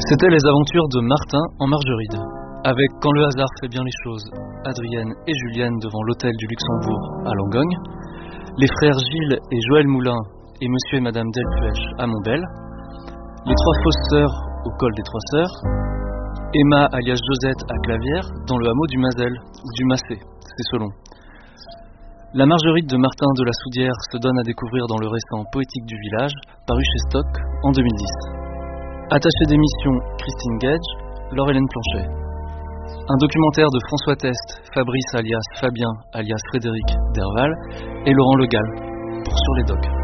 C'était les aventures de Martin en Margeride. Avec Quand le hasard fait bien les choses, Adrienne et Julienne devant l'hôtel du Luxembourg à Langogne, les frères Gilles et Joël Moulin et monsieur et madame Delpuech à Montbel, les trois fausses sœurs au col des Trois Sœurs, Emma alias Josette à Clavière dans le hameau du Mazel, ou du Massé, c'est selon. La Margeride de Martin de la Soudière se donne à découvrir dans le récent Poétique du village, paru chez Stock en 2010. Attachée d'émission Christine Gage, Laure-Hélène Planchet. Un documentaire de François Test, Fabrice alias Fabien alias Frédéric Derval et Laurent Le Gall pour Sur les Docs.